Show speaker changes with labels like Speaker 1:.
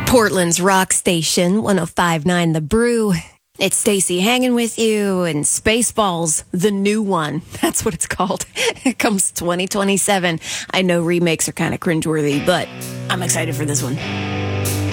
Speaker 1: Portland's rock station, 105.9 The Brew. It's Stacy hanging with you, and Spaceballs, the new one. That's what it's called. It comes 2027. I know remakes are kind of cringeworthy, but I'm excited for this one.